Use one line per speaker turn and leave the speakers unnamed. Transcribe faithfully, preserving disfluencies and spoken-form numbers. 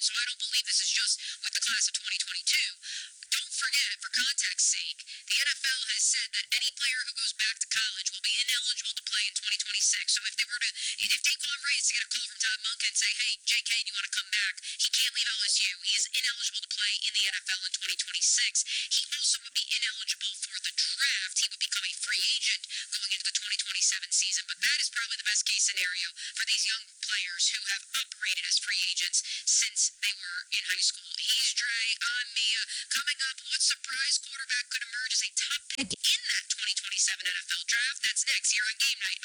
So I don't believe this is just with the class of twenty twenty-two. Don't forget, for context's sake, the N F L has said that any player who goes back to college will be ineligible to play in twenty twenty-six. So if they were to, if Daquan Ray is to get a call from Todd Monken and say, hey, J K, do you want to come back? He can't leave L S U. He is ineligible to play in the N F L in twenty twenty-six. He also would be ineligible for the draft. He would become a free agent going into the twenty twenty-seven season. But that is probably the best case scenario for these young players who have operated as free agents since they were in high school. He's Dre, I'm Mia. Coming up, what surprise quarterback could emerge as a top pick in that twenty twenty-seven N F L draft? That's next here on Game Night.